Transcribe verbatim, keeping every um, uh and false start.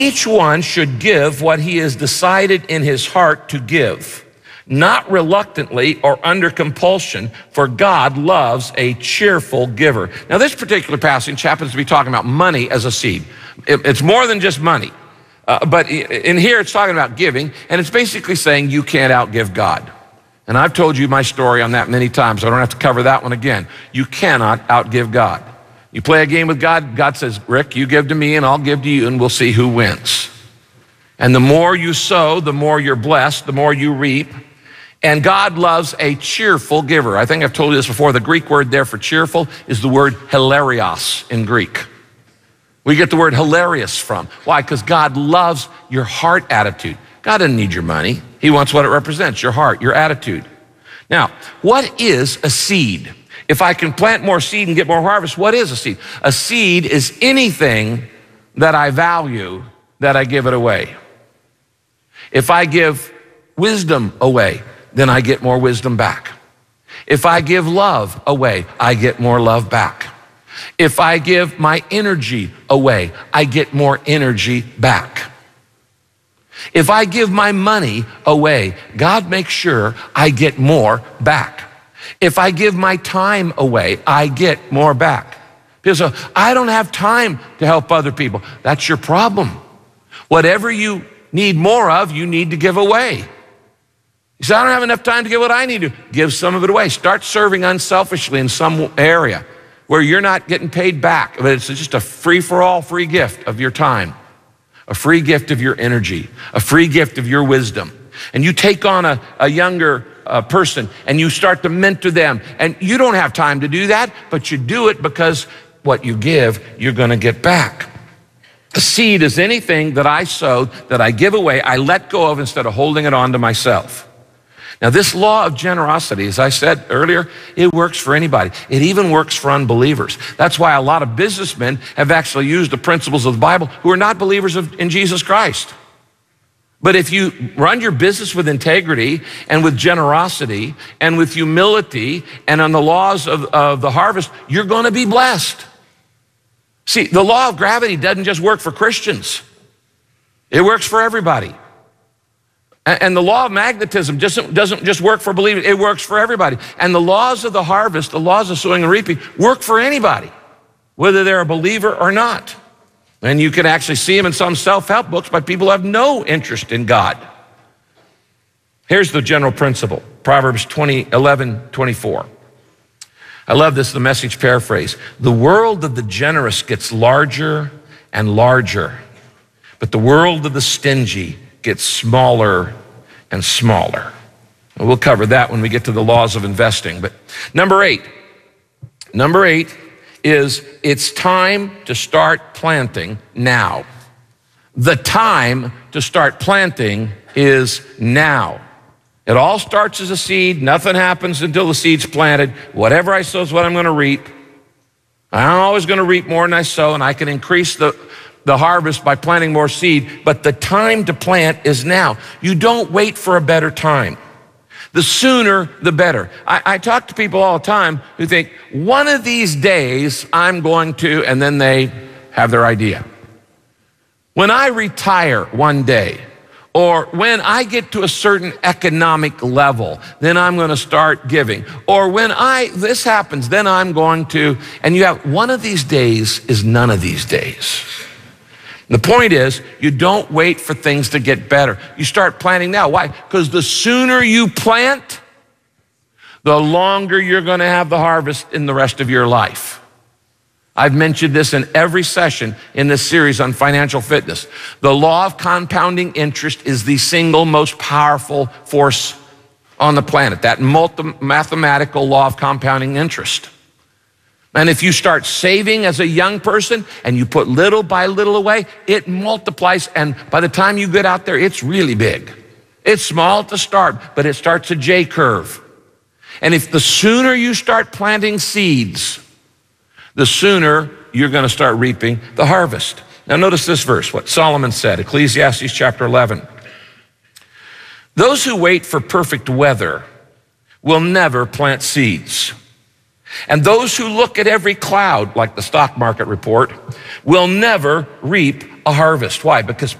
Each one should give what he has decided in his heart to give, not reluctantly or under compulsion, for God loves a cheerful giver. Now, this particular passage happens to be talking about money as a seed. It, it's more than just money. Uh, but in here, it's talking about giving, and it's basically saying you can't outgive God. And I've told you my story on that many times. So I don't have to cover that one again. You cannot outgive God. You play a game with God, God says, Rick, you give to me and I'll give to you, and we'll see who wins. And the more you sow, the more you're blessed, the more you reap. And God loves a cheerful giver. I think I've told you this before. The Greek word there for cheerful is the word hilarios in Greek. We get the word hilarious from. Why? Because God loves your heart attitude. God doesn't need your money. He wants what it represents, your heart, your attitude. Now, what is a seed? If I can plant more seed and get more harvest, what is a seed? A seed is anything that I value that I give it away. If I give wisdom away, then I get more wisdom back. If I give love away, I get more love back. If I give my energy away, I get more energy back. If I give my money away, God makes sure I get more back. If I give my time away, I get more back. People say, I don't have time to help other people. That's your problem. Whatever you need more of, you need to give away. You say, I don't have enough time to give what I need to. Give some of it away. Start serving unselfishly in some area where you're not getting paid back, but it's just a free-for-all free gift of your time, a free gift of your energy, a free gift of your wisdom. And you take on a, a younger uh, person and you start to mentor them. And you don't have time to do that, but you do it because what you give, you're gonna get back. A seed is anything that I sowed, that I give away, I let go of instead of holding it on to myself. Now, this law of generosity, as I said earlier, it works for anybody. It even works for unbelievers. That's why a lot of businessmen have actually used the principles of the Bible who are not believers of, in Jesus Christ. But if you run your business with integrity and with generosity and with humility and on the laws of, of the harvest, you're going to be blessed. See, the law of gravity doesn't just work for Christians. It works for everybody. And the law of magnetism doesn't, doesn't just work for believers, it works for everybody. And the laws of the harvest, the laws of sowing and reaping, work for anybody, whether they're a believer or not. And you can actually see them in some self-help books by people who have no interest in God. Here's the general principle, Proverbs twenty, eleven, twenty-four. I love this, the Message paraphrase. The world of the generous gets larger and larger, but the world of the stingy gets smaller and smaller. And we'll cover that when we get to the laws of investing. But number eight, number eight is it's time to start planting now. The time to start planting is now. It all starts as a seed. Nothing happens until the seed's planted. Whatever I sow is what I'm going to reap. I'm always going to reap more than I sow, and I can increase the the harvest by planting more seed, but the time to plant is now. You don't wait for a better time. The sooner, the better. I, I talk to people all the time who think, one of these days I'm going to, and then they have their idea. When I retire one day, or when I get to a certain economic level, then I'm going to start giving. Or when I, this happens, then I'm going to, and you have, one of these days is none of these days. The point is, you don't wait for things to get better. You start planting now. Why? Because the sooner you plant, the longer you're going to have the harvest in the rest of your life. I've mentioned this in every session in this series on financial fitness. The law of compounding interest is the single most powerful force on the planet, that multi- mathematical law of compounding interest. And if you start saving as a young person and you put little by little away, it multiplies. And by the time you get out there, it's really big. It's small to start, but it starts a J curve. And if the sooner you start planting seeds, the sooner you're going to start reaping the harvest. Now notice this verse, what Solomon said, Ecclesiastes chapter eleven. Those who wait for perfect weather will never plant seeds. And those who look at every cloud, like the stock market report, will never reap a harvest. Why? Because